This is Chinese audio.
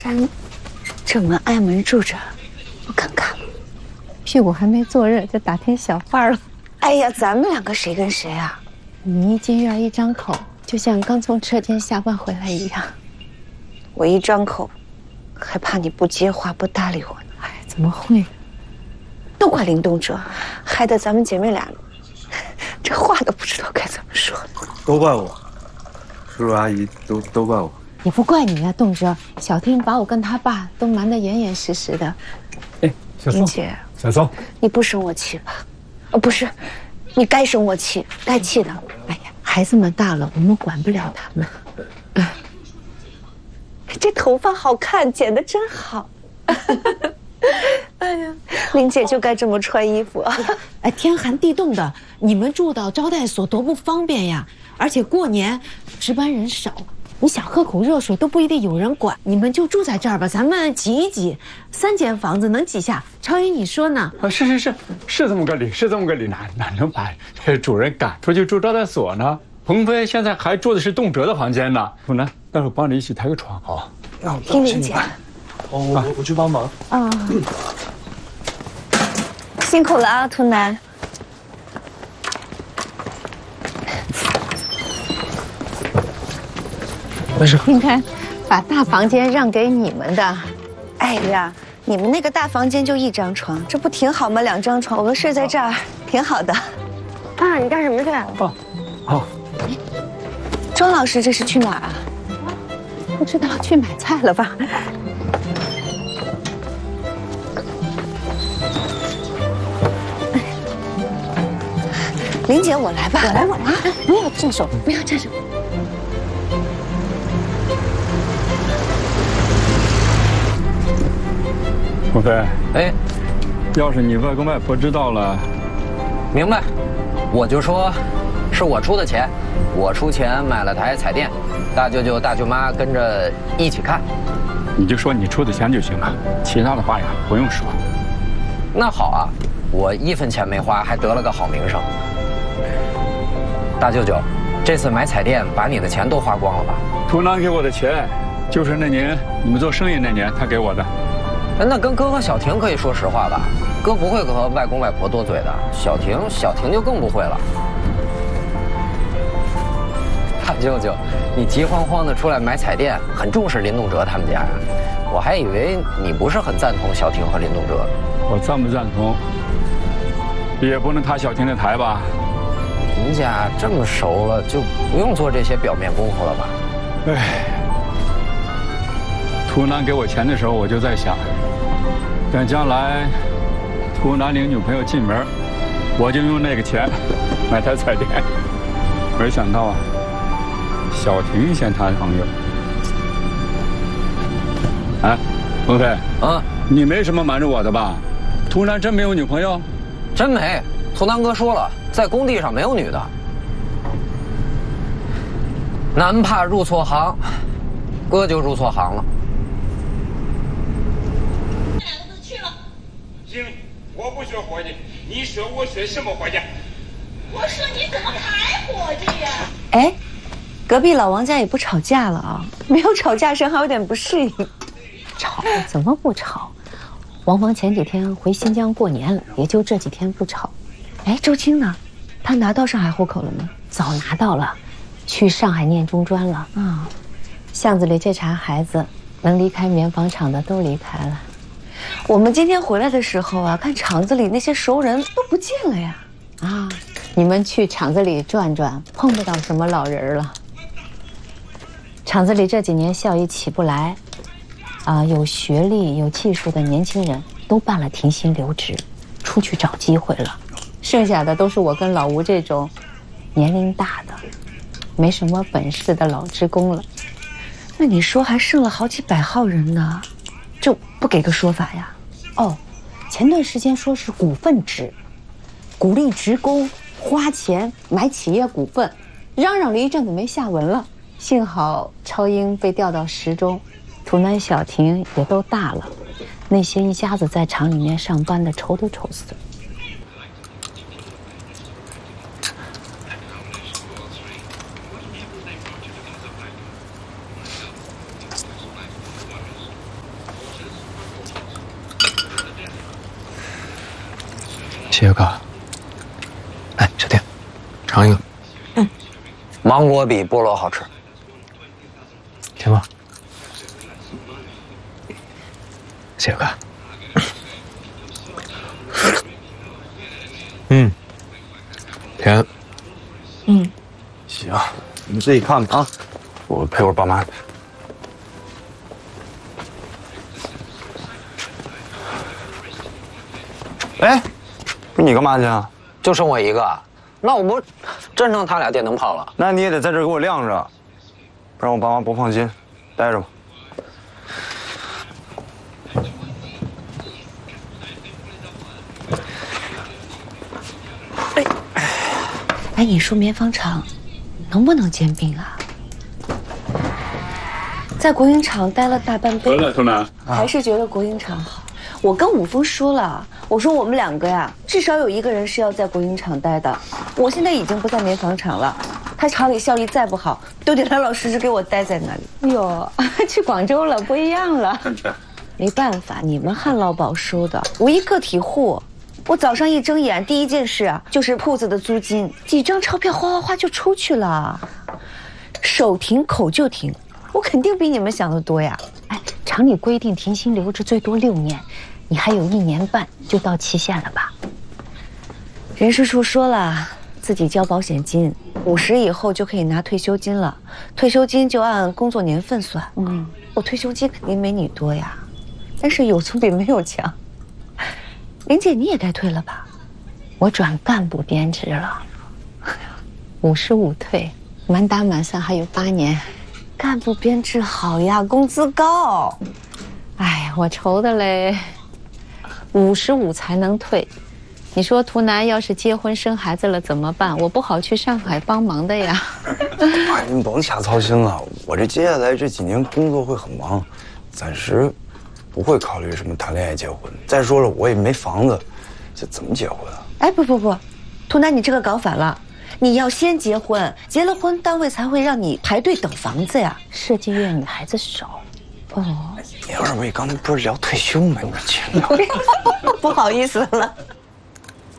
山这门挨门住着，不敢看。 屁股还没坐热就打听小话了。 哎呀，咱们两个谁跟谁啊？ 你一进院一张口，就像刚从车间下班回来一样。 我一张口，还怕你不接话不搭理我呢。 哎，怎么会？ 都怪林东哲，害得咱们姐妹俩这话都不知道该怎么说。 都怪我，叔叔阿姨都怪我。 也不怪你啊，东哲。小婷把我跟他爸都瞒得严严实实的。 哎，小宋， 姐， 小宋， 你不生我气吧？不是，你该生我气，该气的。 哎呀，孩子们大了，我们管不了他们。 这头发好看，剪得真好。哎呀，林姐就该这么穿衣服啊！ 哎，天寒地冻的，你们住到招待所多不方便呀！而且过年值班人少，你想喝口热水都不一定有人管。你们就住在这儿吧，咱们挤一挤，3间房子能挤下。超英，你说呢？ 啊，是这么个理，是这么个理，哪能把主人赶出去住招待所呢？鹏飞现在还住的是动辄的房间呢。我呢，待会儿帮你一起抬个床，好。 听林姐， 我去帮忙啊。辛苦了啊，图南。 没事。 你看，把大房间让给你们的。 哎呀，你们那个大房间就1张床，这不挺好吗？2张床，我们睡在这儿，挺好的。啊，你干什么去？ 哦，好。 庄老师这是去哪儿啊？ 不知道去买菜了吧？ 林姐，我来吧，我来， 不要伸手，不要伸手。 鹏飞， 哎， 要是你外公外婆知道了， 明白，我就说，是我出的钱，我出钱买了台彩电，大舅舅大舅妈跟着一起看。 你就说你出的钱就行了，其他的话呀不用说。 那好啊，我1分钱没花，还得了个好名声。大舅舅，这次买彩电把你的钱都花光了吧？ 图南给我的钱，就是那年你们做生意那年他给我的。 那跟哥和小婷可以说实话吧，哥不会和外公外婆多嘴的，小婷就更不会了。大舅舅，你急慌慌的出来买彩电，很重视林东哲他们家呀？我还以为你不是很赞同小婷和林东哲。 我赞不赞同，也不能塌小婷的台吧？ 您家这么熟了，就不用做这些表面功夫了吧？ 哎，图南给我钱的时候，我就在想，等将来图南领女朋友进门，我就用那个钱买台彩电。没想到啊，小婷先谈朋友。哎，鹏飞， 啊， 你没什么瞒着我的吧？图南真没有女朋友？ 真没，图南哥说了，在工地上没有女的。男怕入错行，哥就入错行了。 这2个字去了。行，我不学伙计，你说我学什么伙计？我说你怎么还伙计呀？ 哎，隔壁老王家也不吵架了啊？没有吵架声，还有点不适应。 吵怎么不吵？王芳前几天回新疆过年了，也就这几天不吵。哎，周青呢？他拿到上海户口了吗？早拿到了，去上海念中专了。啊，巷子里这茬孩子，能离开棉纺厂的都离开了。 我们今天回来的时候啊，看厂子里那些熟人都不见了呀。 啊，你们去厂子里转转，碰不到什么老人了。厂子里这几年效益起不来。有学历、有技术的年轻人都办了停薪留职，出去找机会了。剩下的都是我跟老吴这种年龄大的、没什么本事的老职工了。 那你说还剩了好几百号人呢，这不给个说法呀？ 哦，前段时间说是股份制，鼓励职工花钱买企业股份，嚷嚷了一阵子没下文了。幸好超英被调到10中。图南、小婷也都大了，那些一家子在厂里面上班的愁都愁死了。 谢谢哥。哎，小天，尝一个。 芒果比菠萝好吃。 甜吗？谢谢哥。甜。 行，你们自己看看啊，我陪会儿爸妈。哎，不是你干嘛去啊？ 就剩我一个，那我不真成他俩电灯泡了？ 那你也得在这儿给我晾着，不然我爸妈不放心。待着吧。 哎，你说棉纺厂能不能兼并啊？在国营厂待了大半辈子， 图南， 还是觉得国营厂好。我跟武峰说了，我说我们两个呀，至少有一个人是要在国营厂待的。我现在已经不在棉纺厂了，他厂里效益再不好，都得老老实实给我待在那里。 哟，去广州了，不一样了。 没办法，你们旱涝保收的，我一个体户，我早上一睁眼，第一件事啊就是铺子的租金，几张钞票哗哗哗就出去了，手停口就停，我肯定比你们想的多呀。 哎，厂里规定停薪留职最多6年，你还有1年半就到期限了吧？ 人事处说了，自己交保险金，50以后就可以拿退休金了，退休金就按工作年份算。我退休金肯定没你多呀，但是有总比没有强。玲姐，你也该退了吧？ 我转干部编制了，55退，满打满算还有8年。 干部编制好呀，工资高。 哎呀，我愁的嘞，55才能退。你说图南要是结婚生孩子了怎么办？我不好去上海帮忙的呀。 爸，您甭瞎操心了，我这接下来这几年工作会很忙，暂时不会考虑什么谈恋爱结婚。再说了，我也没房子，这怎么结婚啊？ 哎，不，图南，你这个搞反了。你要先结婚，结了婚单位才会让你排队等房子呀。 设计院女孩子少。 你二位刚才不是聊退休吗？你们去聊。 不好意思了。